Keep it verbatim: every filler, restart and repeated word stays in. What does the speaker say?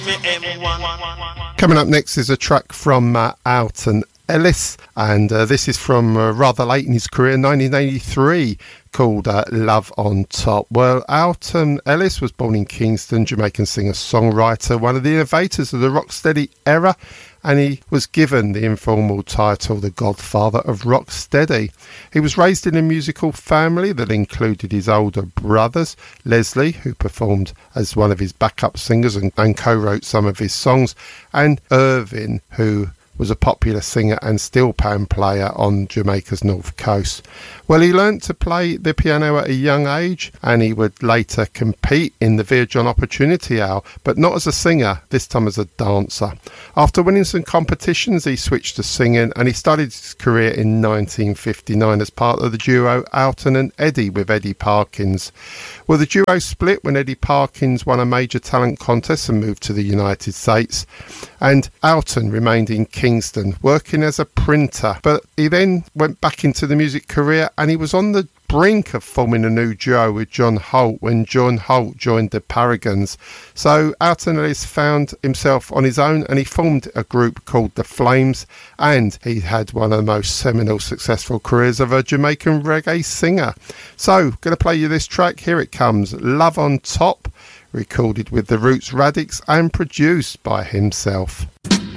Coming up next is a track from uh, Alton Ellis, and uh, this is from uh, rather late in his career, nineteen eighty-three, called uh, Love on Top. Well, Alton Ellis was born in Kingston, Jamaican singer-songwriter, one of the innovators of the rocksteady era, and he was given the informal title The Godfather of Rocksteady. He was raised in a musical family that included his older brothers, Leslie, who performed as one of his backup singers and, and co-wrote some of his songs, and Irvin, who was a popular singer and steel pan player on Jamaica's north coast. Well, he learnt to play the piano at a young age, and he would later compete in the Vere John Opportunity Hour, but not as a singer, this time as a dancer. After winning some competitions, he switched to singing, and he started his career in nineteen fifty-nine as part of the duo Alton and Eddie with Eddie Parkins. Well, the duo split when Eddie Parkins won a major talent contest and moved to the United States, and Alton remained in Kingston working as a printer, but he then went back into the music career, and he was on the brink of forming a new duo with John Holt when John Holt joined the Paragons. So Alton Ellis found himself on his own, and he formed a group called The Flames, and he had one of the most seminal successful careers of a Jamaican reggae singer. So going to play you this track. Here it comes, Love on Top, recorded with the Roots Radics and produced by himself.